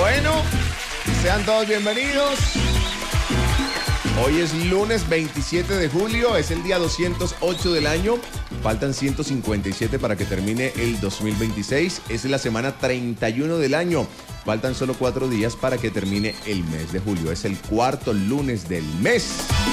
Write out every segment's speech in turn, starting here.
Bueno, sean todos bienvenidos. Hoy es lunes 27 de julio, es el día 208 del año. Faltan 157 para que termine el 2026. Es la semana 31 del año. Faltan solo 4 días para que termine el mes de julio. Es el cuarto lunes del mes.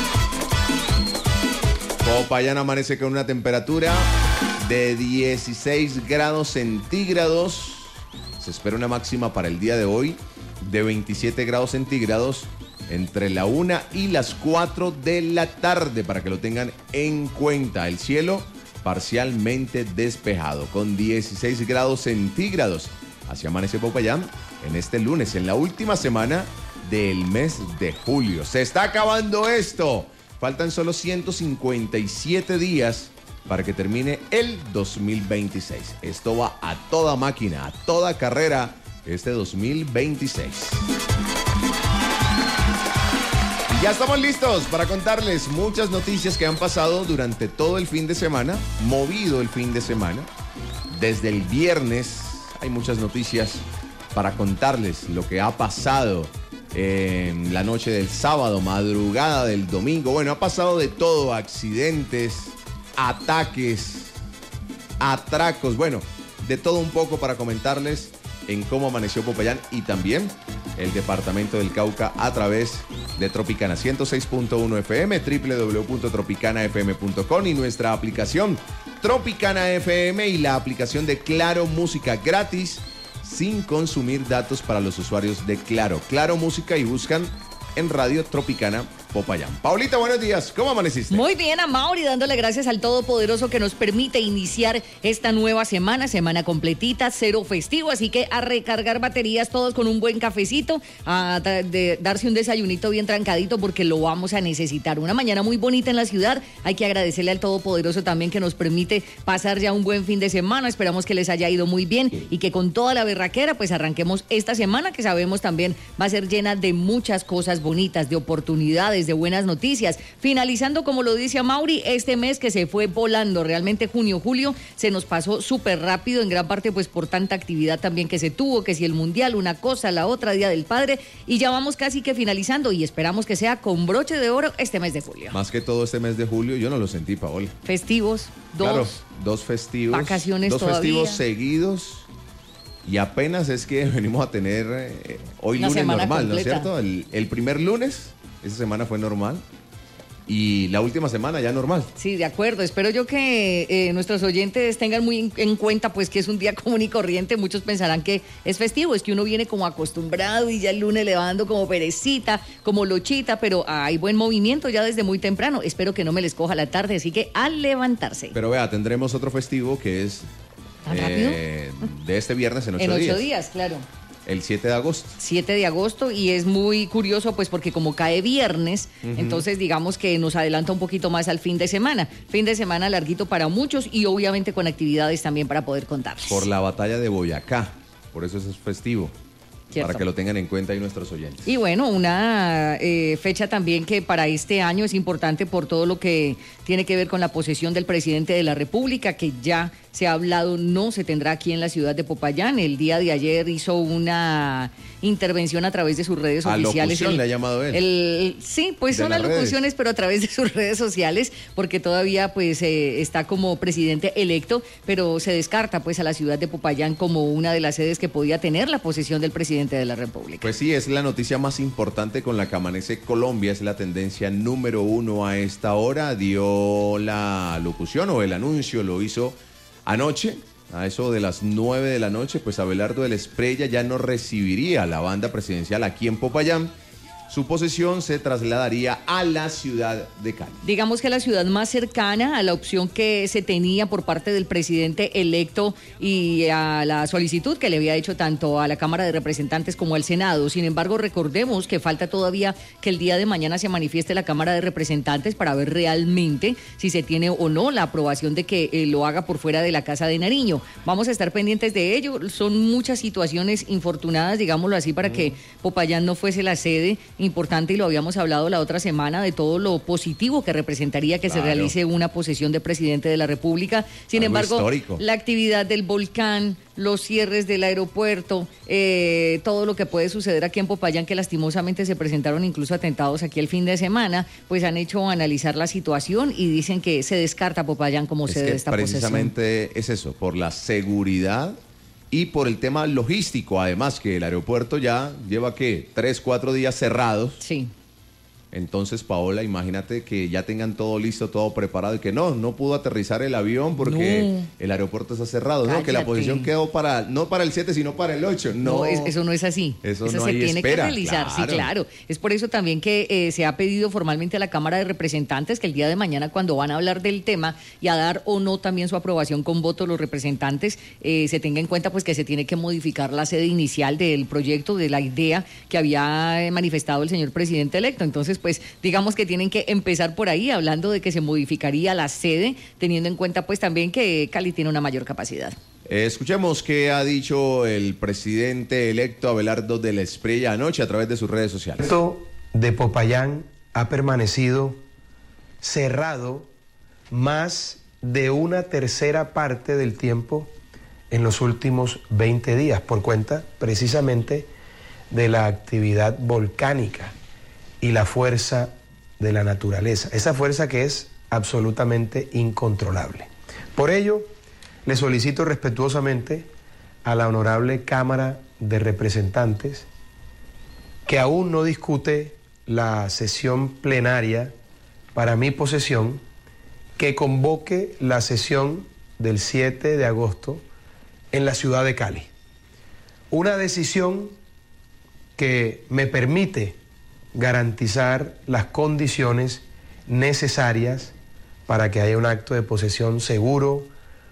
Popayán amanece con una temperatura de 16 grados centígrados. Se espera una máxima para el día de hoy de 27 grados centígrados entre la 1 y las 4 de la tarde, para que lo tengan en cuenta. El cielo parcialmente despejado con 16 grados centígrados. Así amanece Popayán en este lunes, en la última semana del mes de julio. Se está acabando esto. Faltan solo 157 días para que termine el 2026. Esto va a toda máquina, a toda carrera, este 2026. Ya estamos listos para contarles muchas noticias que han pasado durante todo el fin de semana, movido el fin de semana. Desde el viernes hay muchas noticias para contarles lo que ha pasado en la noche del sábado, madrugada del domingo. Bueno, ha pasado de todo, accidentes, ataques, atracos, bueno, de todo un poco para comentarles en cómo amaneció Popayán y también el departamento del Cauca a través de Tropicana 106.1 FM, www.tropicanafm.com y nuestra aplicación Tropicana FM y la aplicación de Claro Música gratis sin consumir datos para los usuarios de Claro. Claro Música y buscan en Radio Tropicana Popayán. Paulita, buenos días. ¿Cómo amaneciste? Muy bien, Amaury, dándole gracias al Todopoderoso que nos permite iniciar esta nueva semana completita, cero festivo, así que a recargar baterías todos con un buen cafecito, a darse un desayunito bien trancadito porque lo vamos a necesitar. Una mañana muy bonita en la ciudad, hay que agradecerle al Todopoderoso también que nos permite pasar ya un buen fin de semana. Esperamos que les haya ido muy bien y que con toda la berraquera pues arranquemos esta semana que sabemos también va a ser llena de muchas cosas bonitas, de oportunidades, de buenas noticias. Finalizando, como lo dice Amaury, este mes que se fue volando, realmente junio, julio, se nos pasó súper rápido, en gran parte pues por tanta actividad también que se tuvo, que si el mundial, una cosa, la otra, Día del Padre, y ya vamos casi que finalizando y esperamos que sea con broche de oro este mes de julio. Más que todo este mes de julio, yo no lo sentí, Paola. Festivos, claro, dos festivos. Vacaciones dos todavía. Festivos seguidos. Y apenas es que venimos a tener hoy una lunes normal, completa. ¿no es cierto? El primer lunes, esa semana fue normal. Y la última semana ya normal. Sí, de acuerdo. Espero yo que nuestros oyentes tengan muy en cuenta pues que es un día común y corriente. Muchos pensarán que es festivo, es que uno viene como acostumbrado y ya el lunes le va dando como perecita, como lochita, pero hay buen movimiento ya desde muy temprano. Espero que no me les coja la tarde, así que al levantarse. Pero vea, tendremos otro festivo que es ¿Tan rápido? De este viernes en 8 días. En 8 días, claro. El 7 de agosto. 7 de agosto y es muy curioso pues porque como cae viernes, entonces digamos que nos adelanta un poquito más al fin de semana. Fin de semana larguito para muchos y obviamente con actividades también para poder contarles. Por la batalla de Boyacá, por eso es festivo. Cierto. Para que lo tengan en cuenta ahí nuestros oyentes. Y bueno, una fecha también que para este año es importante por todo lo que tiene que ver con la posesión del presidente de la República, que ya se ha hablado, no se tendrá aquí en la ciudad de Popayán. El día de ayer hizo una intervención a través de sus redes oficiales. Alocución le ha llamado él. Sí, pues de son las alocuciones, redes. pero a través de sus redes sociales, porque todavía pues está como presidente electo, pero se descarta pues a la ciudad de Popayán como una de las sedes que podía tener la posesión del presidente de la República. Pues sí, es la noticia más importante con la que amanece Colombia, es la tendencia número 1 a esta hora. Dio la locución o el anuncio, lo hizo anoche, a eso de las 9 de la noche, pues Abelardo del Espriella ya no recibiría a la banda presidencial aquí en Popayán. Su posesión se trasladaría a la ciudad de Cali. Digamos que la ciudad más cercana a la opción que se tenía por parte del presidente electo y a la solicitud que le había hecho tanto a la Cámara de Representantes como al Senado. Sin embargo, recordemos que falta todavía que el día de mañana se manifieste la Cámara de Representantes para ver realmente si se tiene o no la aprobación de que lo haga por fuera de la Casa de Nariño. Vamos a estar pendientes de ello. Son muchas situaciones infortunadas, digámoslo así, para que Popayán no fuese la sede. importante y lo habíamos hablado la otra semana de todo lo positivo que representaría que se realice una posesión de presidente de la República. Sin embargo, histórico. La actividad del volcán, los cierres del aeropuerto, todo lo que puede suceder aquí en Popayán, que lastimosamente se presentaron incluso atentados aquí el fin de semana, pues han hecho analizar la situación y dicen que se descarta Popayán como sede de esta posesión. Precisamente es eso, por la seguridad y por el tema logístico, además que el aeropuerto ya lleva, ¿qué? 3, 4 días cerrados. Sí. Entonces, Paola, imagínate que ya tengan todo listo, todo preparado y que no pudo aterrizar el avión porque el aeropuerto está cerrado. Cállate. No, que la posición quedó no para el 7, sino para el 8. No, eso no es así. Eso no se tiene espera. Que realizar. Claro. Sí, claro. Es por eso también que se ha pedido formalmente a la Cámara de Representantes que el día de mañana, cuando van a hablar del tema y a dar o no también su aprobación con voto los representantes, se tenga en cuenta pues que se tiene que modificar la sede inicial del proyecto, de la idea que había manifestado el señor presidente electo. Entonces, pues digamos que tienen que empezar por ahí, hablando de que se modificaría la sede, teniendo en cuenta pues también que Cali tiene una mayor capacidad. Escuchemos qué ha dicho el presidente electo Abelardo del Espriella anoche a través de sus redes sociales. El aeropuerto de Popayán ha permanecido cerrado más de una tercera parte del tiempo en los últimos 20 días, por cuenta precisamente de la actividad volcánica y la fuerza de la naturaleza, esa fuerza que es absolutamente incontrolable. Por ello, le solicito respetuosamente a la honorable Cámara de Representantes, que aún no discute la sesión plenaria para mi posesión, que convoque la sesión del 7 de agosto en la ciudad de Cali. Una decisión que me permite garantizar las condiciones necesarias para que haya un acto de posesión seguro,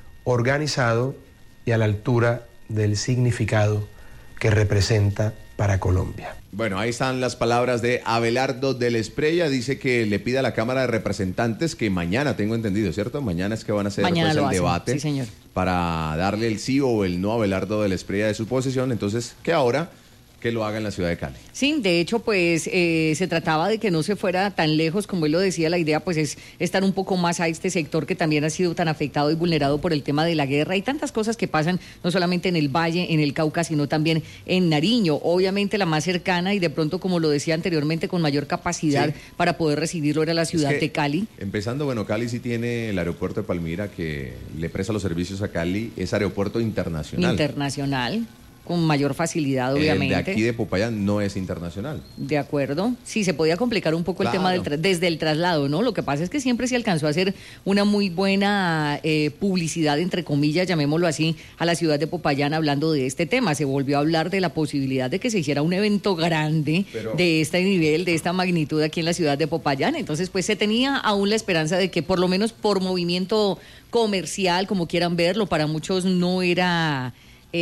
organizado y a la altura del significado que representa para Colombia. Bueno, ahí están las palabras de Abelardo del Espriella. Dice que le pide a la Cámara de Representantes que mañana, tengo entendido, ¿cierto? Mañana es que van a hacer pues, el debate, sí, señor, para darle el sí o el no a Abelardo del Espriella de su posesión. Entonces, que ahora que lo haga en la ciudad de Cali. Sí, de hecho, pues se trataba de que no se fuera tan lejos, como él lo decía, la idea pues es estar un poco más a este sector que también ha sido tan afectado y vulnerado por el tema de la guerra y tantas cosas que pasan, no solamente en el Valle, en el Cauca, sino también en Nariño, obviamente la más cercana y de pronto, como lo decía anteriormente, con mayor capacidad para poder recibirlo era la ciudad de Cali. Empezando, bueno, Cali sí tiene el aeropuerto de Palmira que le presta los servicios a Cali, es aeropuerto internacional. Internacional. Con mayor facilidad, obviamente. El de aquí de Popayán no es internacional. De acuerdo. Sí, se podía complicar un poco el tema desde el traslado, ¿no? Lo que pasa es que siempre se alcanzó a hacer una muy buena publicidad, entre comillas, llamémoslo así, a la ciudad de Popayán hablando de este tema. Se volvió a hablar de la posibilidad de que se hiciera un evento grande de este nivel, de esta magnitud aquí en la ciudad de Popayán. Entonces, pues se tenía aún la esperanza de que por lo menos por movimiento comercial, como quieran verlo, para muchos no era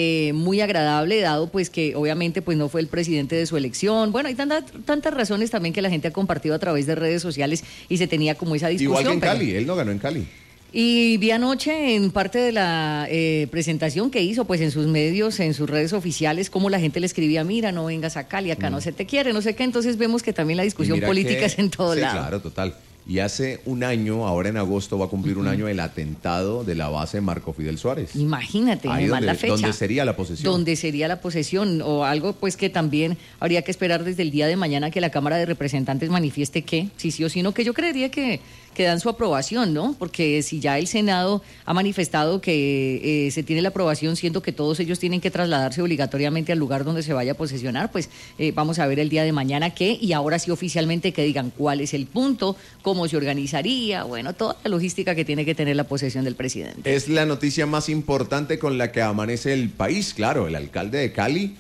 muy agradable, dado pues que obviamente pues no fue el presidente de su elección. Bueno, hay tantas razones también que la gente ha compartido a través de redes sociales y se tenía como esa discusión. Igual que en Cali, él no ganó en Cali. Y vi anoche en parte de la presentación que hizo, pues en sus medios, en sus redes oficiales, cómo la gente le escribía, mira, no vengas a Cali, acá no se te quiere, no sé qué. Entonces vemos que también la discusión política es en todo lado. Claro, total. Y hace un año, ahora en agosto va a cumplir un año el atentado de la base Marco Fidel Suárez. Imagínate, además la fecha. ¿Dónde sería la posesión? ¿Dónde sería la posesión? O algo pues que también habría que esperar desde el día de mañana que la Cámara de Representantes manifieste que, sí o sí, no, que yo creería que dan su aprobación, ¿no? Porque si ya el Senado ha manifestado que se tiene la aprobación, siendo que todos ellos tienen que trasladarse obligatoriamente al lugar donde se vaya a posesionar, pues vamos a ver el día de mañana qué, y ahora sí oficialmente que digan cuál es el punto, cómo se organizaría, bueno, toda la logística que tiene que tener la posesión del presidente. Es la noticia más importante con la que amanece el país, claro, el alcalde de Cali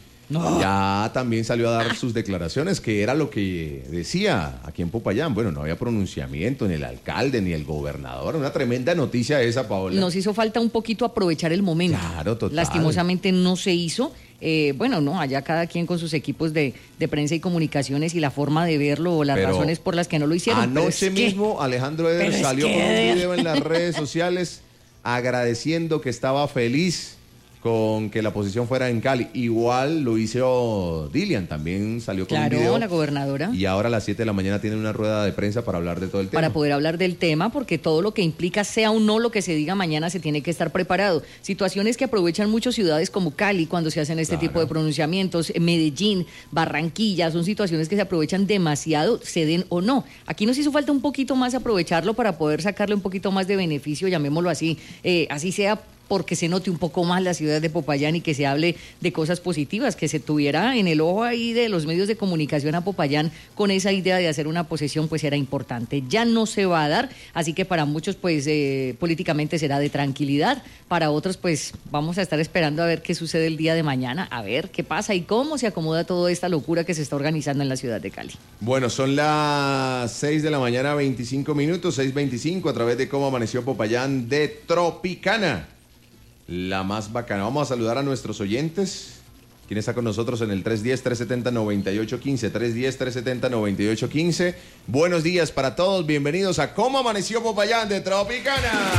ya también salió a dar sus declaraciones, que era lo que decía aquí en Popayán. Bueno, no había pronunciamiento, ni el alcalde, ni el gobernador. Una tremenda noticia esa, Paola. Nos hizo falta un poquito aprovechar el momento. Claro, total. Lastimosamente no se hizo. Bueno, no, allá cada quien con sus equipos de prensa y comunicaciones y la forma de verlo o las razones por las que no lo hicieron. Anoche mismo Alejandro Eder salió con un video en las redes sociales agradeciendo que estaba feliz con que la posición fuera en Cali. Igual lo hizo Dilian, también salió con un video. La gobernadora. Y ahora a las 7 de la mañana tiene una rueda de prensa para hablar de todo el tema. Para poder hablar del tema, porque todo lo que implica, sea o no lo que se diga mañana, se tiene que estar preparado. Situaciones que aprovechan muchas ciudades como Cali cuando se hacen este tipo de pronunciamientos, Medellín, Barranquilla, son situaciones que se aprovechan demasiado, se den o no. Aquí nos hizo falta un poquito más aprovecharlo para poder sacarle un poquito más de beneficio, llamémoslo así, así sea porque se note un poco más la ciudad de Popayán y que se hable de cosas positivas, que se tuviera en el ojo ahí de los medios de comunicación a Popayán con esa idea de hacer una posesión, pues era importante. Ya no se va a dar, así que para muchos pues políticamente será de tranquilidad, para otros pues vamos a estar esperando a ver qué sucede el día de mañana, a ver qué pasa y cómo se acomoda toda esta locura que se está organizando en la ciudad de Cali. Bueno, son las 6 de la mañana, 25 minutos, 6:25 a través de Cómo Amaneció Popayán de Tropicana. La más bacana. Vamos a saludar a nuestros oyentes. ¿Quién está con nosotros en el 310-370-9815? 310-370-9815. Buenos días para todos. Bienvenidos a Cómo Amaneció Popayán de Tropicana.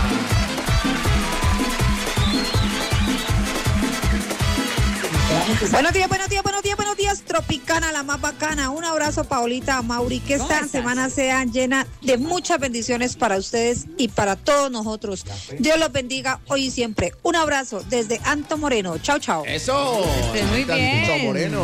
Buenos días, Tropicana, la más bacana. Un abrazo, Paulita, Mauri, que esta semana sea llena de muchas bendiciones para ustedes y para todos nosotros. Dios los bendiga hoy y siempre. Un abrazo desde Anto Moreno. Chao, chao. Eso. Muy bien. Anto Moreno.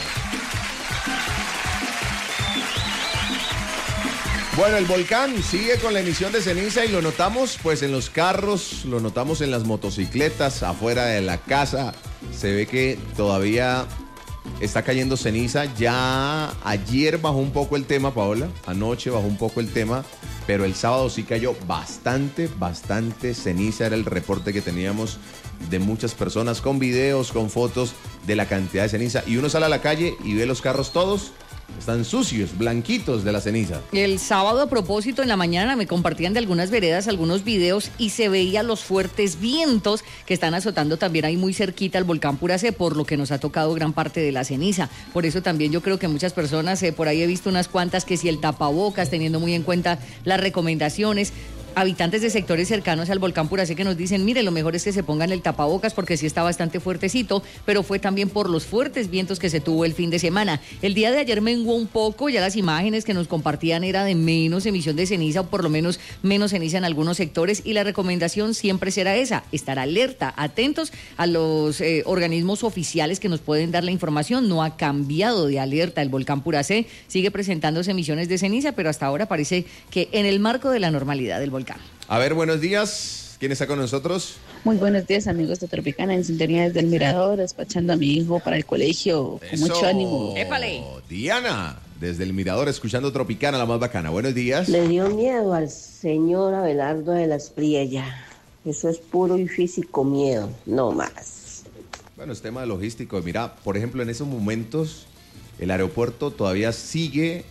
Bueno, el volcán sigue con la emisión de ceniza y lo notamos pues en los carros, lo notamos en las motocicletas, afuera de la casa. Se ve que todavía está cayendo ceniza. Ya ayer bajó un poco el tema, Paola. Anoche bajó un poco el tema, pero el sábado sí cayó bastante ceniza. Era el reporte que teníamos de muchas personas con videos, con fotos de la cantidad de ceniza. Y uno sale a la calle y ve los carros todos. Están sucios, blanquitos de la ceniza. El sábado, a propósito, en la mañana me compartían de algunas veredas algunos videos y se veía los fuertes vientos que están azotando también ahí muy cerquita al volcán Puracé, por lo que nos ha tocado gran parte de la ceniza. Por eso también yo creo que muchas personas, por ahí he visto unas cuantas que si el tapabocas, teniendo muy en cuenta las recomendaciones. Habitantes de sectores cercanos al volcán Puracé que nos dicen, mire, lo mejor es que se pongan el tapabocas porque sí está bastante fuertecito, pero fue también por los fuertes vientos que se tuvo el fin de semana. El día de ayer menguó un poco, ya las imágenes que nos compartían era de menos emisión de ceniza, o por lo menos menos ceniza en algunos sectores, y la recomendación siempre será esa, estar alerta, atentos a los organismos oficiales que nos pueden dar la información. No ha cambiado de alerta el volcán Puracé, sigue presentándose emisiones de ceniza, pero hasta ahora parece que en el marco de la normalidad del volcán. A ver, buenos días. ¿Quién está con nosotros? Muy buenos días, amigos de Tropicana, en sintonía desde el Mirador, despachando a mi hijo para el colegio con mucho ánimo. ¡Épale! Diana, desde el Mirador, escuchando Tropicana, la más bacana. Buenos días. Le dio miedo al señor Abelardo de la Espriella. Eso es puro y físico miedo, no más. Bueno, es tema logístico. Mira, por ejemplo, en esos momentos el aeropuerto todavía sigue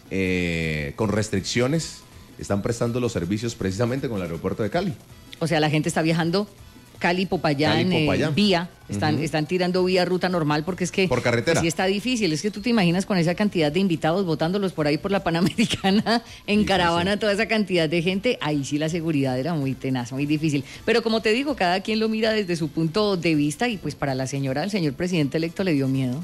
con restricciones. Están prestando los servicios precisamente con el aeropuerto de Cali. O sea, la gente está viajando Cali-Popayán, vía, están tirando vía ruta normal porque es que... Por carretera. Pues sí está difícil, es que tú te imaginas con esa cantidad de invitados botándolos por ahí por la Panamericana, en caravana, toda esa cantidad de gente, ahí sí la seguridad era muy tenaz, muy difícil. Pero como te digo, cada quien lo mira desde su punto de vista y pues para la señora, el señor presidente electo le dio miedo.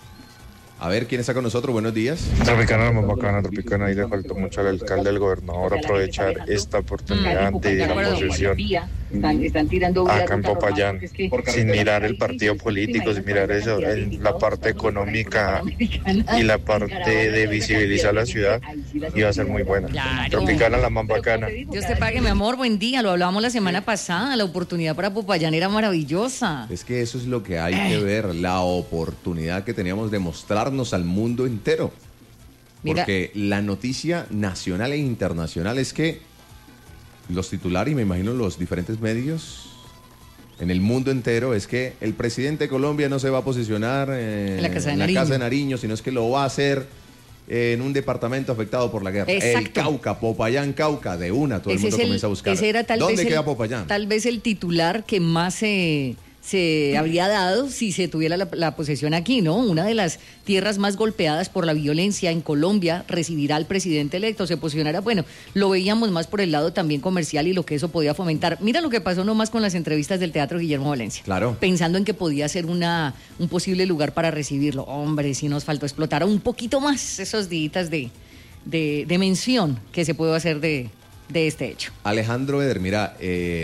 A ver, ¿quién está con nosotros? Buenos días. Tropicana, la más bacana, Tropicana. Ahí le faltó mucho al alcalde, al gobernador, aprovechar esta oportunidad de la posesión acá en Popayán, sin mirar el partido político, sin mirar eso, la parte económica y la parte de visibilizar la ciudad, iba a ser muy buena. Claro. Tropicana, la más bacana. Dios te pague, mi amor, buen día. Lo hablábamos la semana pasada, la oportunidad para Popayán era maravillosa. Es que eso es lo que hay que ver, la oportunidad que teníamos de mostrarnos al mundo entero. Mira, porque la noticia nacional e internacional es que los titulares, y me imagino los diferentes medios en el mundo entero, es que el presidente de Colombia no se va a posicionar en la Casa de Nariño, sino es que lo va a hacer en un departamento afectado por la guerra. Exacto. El Cauca, Popayán, Cauca, de una, todo el mundo comienza a buscar. Ese era ¿Dónde queda Popayán? Tal vez el titular que más se habría dado si se tuviera la posesión aquí, ¿no? Una de las tierras más golpeadas por la violencia en Colombia recibirá al presidente electo, se posicionará, bueno, lo veíamos más por el lado también comercial y lo que eso podía fomentar. Mira lo que pasó nomás con las entrevistas del Teatro Guillermo Valencia. Claro. Pensando en que podía ser un posible lugar para recibirlo. Hombre, sí nos faltó explotar un poquito más esos días de mención que se puede hacer de este hecho. Alejandro Eder, mira,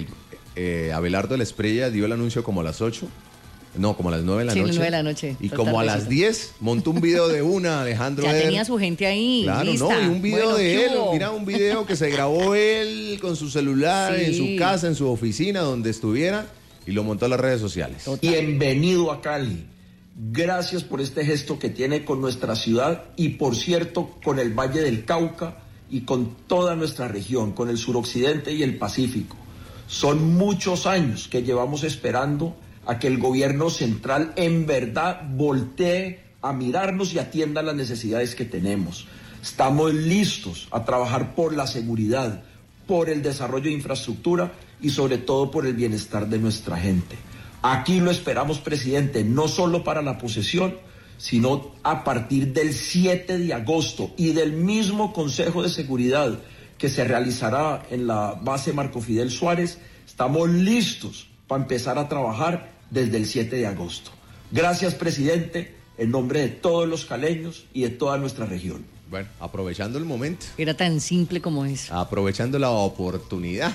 Abelardo de la Espriella dio el anuncio como a las 8, no, como a las 9 de la noche. Sí, 9 de la noche. Y como a las 10 montó un video de Alejandro ya Eder. Tenía su gente ahí. Claro, lista. no, y un video bueno, de él, mira, un video que se grabó él con su celular, Sí. en su casa, en su oficina, donde estuviera, y lo montó a las redes sociales. Bienvenido a Cali. Gracias por este gesto que tiene con nuestra ciudad y, por cierto, con el Valle del Cauca y con toda nuestra región, con el suroccidente y el Pacífico. Son muchos años que llevamos esperando a que el gobierno central en verdad voltee a mirarnos y atienda las necesidades que tenemos. Estamos listos a trabajar por la seguridad, por el desarrollo de infraestructura y sobre todo por el bienestar de nuestra gente. Aquí lo esperamos, presidente, no solo para la posesión, sino a partir del 7 de agosto y del mismo Consejo de Seguridad que se realizará en la base Marco Fidel Suárez. Estamos listos para empezar a trabajar desde el 7 de agosto. Gracias, presidente, en nombre de todos los caleños y de toda nuestra región. Bueno, aprovechando el momento. Era tan simple como eso. Aprovechando la oportunidad.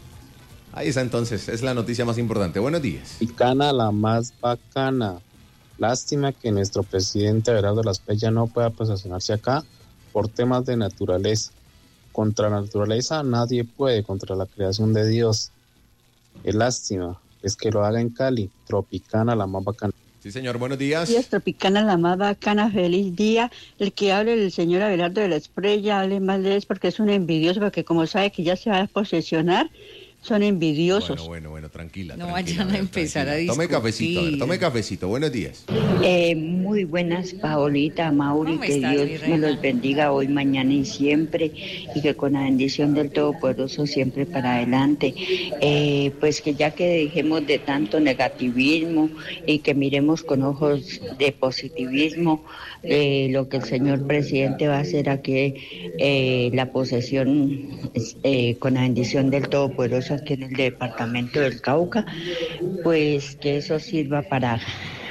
Ahí está entonces, es la noticia más importante. Buenos días. Tropicana la más bacana. Lástima que nuestro presidente Abelardo de la Espriella no pueda posicionarse acá por temas de naturaleza. Contra la naturaleza nadie puede, contra la creación de Dios. Es lástima, es que lo haga en Cali. Tropicana la más bacana. Sí, señor, buenos días. Días, Tropicana la más bacana, feliz día. El que hable el señor Abelardo de la Espriella, hable más de él porque es un envidioso, porque como sabe que ya se va a posesionar, son envidiosos. Bueno, tranquila. No vayan a empezar a discutir. Tome cafecito, a ver, tome cafecito. Buenos días. Muy buenas, Paolita, Mauri, ¿Cómo que estás, Dios mi me reina? los bendiga hoy, mañana y siempre, y que con la bendición del Todopoderoso siempre para adelante. Pues que ya que dejemos de tanto negativismo y que miremos con ojos de positivismo lo que el señor presidente va a hacer aquí, la posesión con la bendición del Todopoderoso aquí en el departamento del Cauca, pues que eso sirva para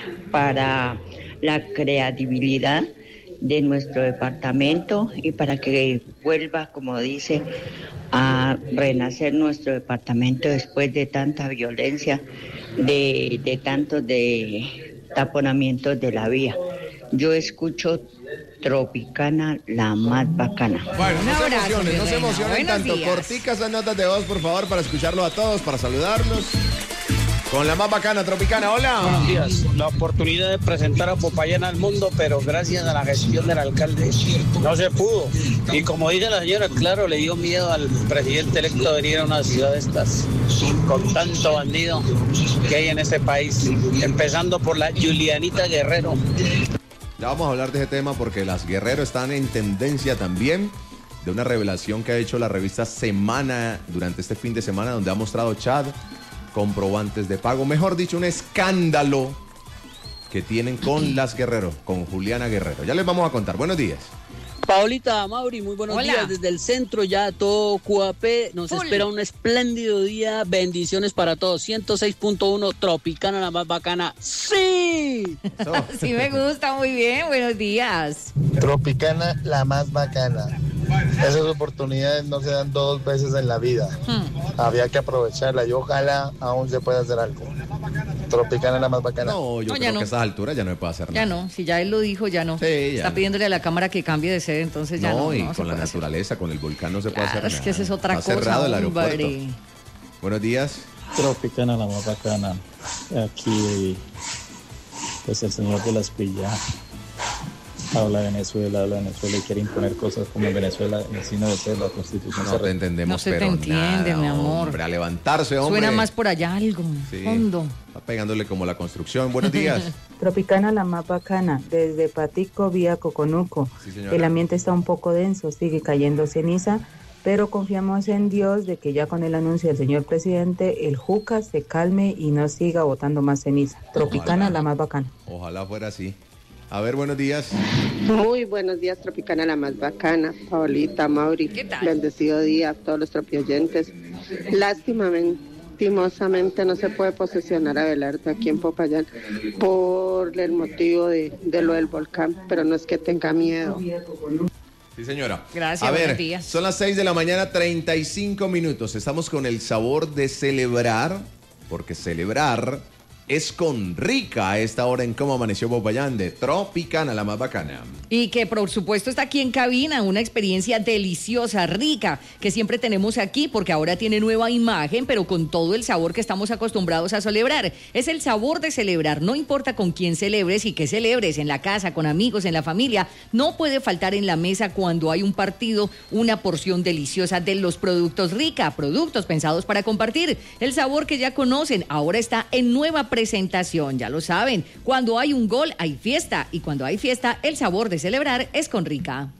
la creatividad de nuestro departamento y para que vuelva, como dice, a renacer nuestro departamento después de tanta violencia, de tantos taponamientos de la vía. Yo escucho Tropicana la más bacana. Bueno, Un abrazo, mi no se reina. emocionen Buenos tanto. días. Corticas las notas de voz, por favor, para escucharlo a todos, para saludarlos. Con la más bacana, Tropicana, hola. Buenos días. La oportunidad de presentar a Popayán al mundo, pero gracias a la gestión del alcalde no se pudo. Y como dice la señora, claro, le dio miedo al presidente electo venir a una ciudad de estas con tanto bandido que hay en este país. Empezando por la Julianita Guerrero. Ya vamos a hablar de ese tema porque las Guerrero están en tendencia también, de una revelación que ha hecho la revista Semana durante este fin de semana, donde ha mostrado Chad comprobantes de pago, mejor dicho, un escándalo que tienen con las Guerrero, con Juliana Guerrero. Ya les vamos a contar. Buenos días. Paolita, Mauri, muy buenos Hola. días desde el centro, ya todo QAP, nos Full. espera un espléndido día, bendiciones para todos, 106.1, Tropicana la más bacana, ¡sí! Sí me gusta, muy bien, buenos días. Tropicana la más bacana. Esas oportunidades no se dan 2 veces en la vida. Había que aprovecharla y ojalá aún se pueda hacer algo. Tropicana la más bacana. No, yo No, ya creo no. que a esas alturas ya no me puede hacer Ya nada. no, si ya él lo dijo, ya no. Sí, ya Está no. pidiéndole a la cámara que cambie de sede, entonces ya no. y no se con la puede hacer. naturaleza, con el volcán no se puede Claro, hacer es nada. que esa es otra Está cosa, cerrado el aeropuerto. hombre. Buenos días. Tropicana la más bacana. Aquí, pues el señor de la Espriella habla de Venezuela y quiere imponer cosas como en Venezuela, vecino de ser la Constitución. No te entendemos, No se te pero entiende, nada, mi amor. Hombre, a levantarse, hombre. Suena más por allá algo, Sí. fondo. Está pegándole como la construcción. Buenos días. Tropicana la más bacana, desde Patico vía Coconuco. Sí, señora. El ambiente está un poco denso, sigue cayendo ceniza, pero confiamos en Dios de que ya con el anuncio del señor presidente, el Juca se calme y no siga botando más ceniza. Tropicana, Ojalá. la más bacana. Ojalá fuera así. A ver, buenos días. Muy buenos días, Tropicana, la más bacana. Paolita, Mauri, bendecido día a todos los tropioyentes. Lastimosamente no se puede posesionar a Abelardo aquí en Popayán por el motivo de lo del volcán, pero no es que tenga miedo. Sí, señora. Gracias, A ver, buenos días. son las 6 de la mañana, 35 minutos. Estamos con el sabor de celebrar, porque celebrar es con Rica a esta hora en Cómo Amaneció Popayán de Tropicana, la más bacana. Y que por supuesto está aquí en cabina, una experiencia deliciosa, rica, que siempre tenemos aquí porque ahora tiene nueva imagen, pero con todo el sabor que estamos acostumbrados a celebrar. Es el sabor de celebrar, no importa con quién celebres y qué celebres, en la casa, con amigos, en la familia, no puede faltar en la mesa cuando hay un partido una porción deliciosa de los productos Rica, productos pensados para compartir. El sabor que ya conocen, ahora está en nueva presentación, ya lo saben, cuando hay un gol hay fiesta y cuando hay fiesta el sabor de celebrar es con Rica.